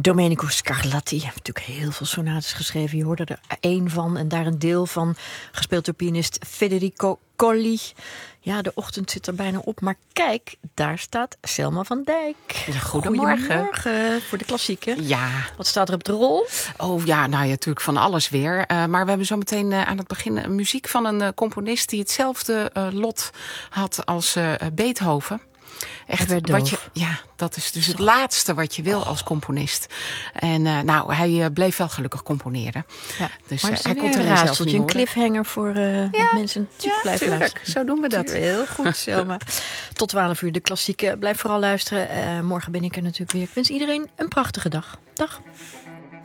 Domenico Scarlatti heeft natuurlijk heel veel sonates geschreven. Je hoorde er één van en daar een deel van. Gespeeld door pianist Federico Colli. Ja, de ochtend zit er bijna op. Maar kijk, daar staat Selma van Dijk. Ja, goedemorgen. Goedemorgen voor de klassieken. Ja. Wat staat er op de rol? Oh ja, nou ja, natuurlijk van alles weer. Maar we hebben zo meteen aan het begin muziek van een componist die hetzelfde lot had als Beethoven. Echt, dat is dus het laatste wat je wil als componist. En hij bleef wel gelukkig componeren. Ja. Dus maar hij kon kon er er een zelf raadseltje, niet een horen. cliffhanger voor mensen die blijven luisteren. Zo doen we dat. Heel goed, Selma. Tot 12 uur de klassieken. Blijf vooral luisteren. Morgen ben ik er natuurlijk weer. Ik wens iedereen een prachtige dag. Dag.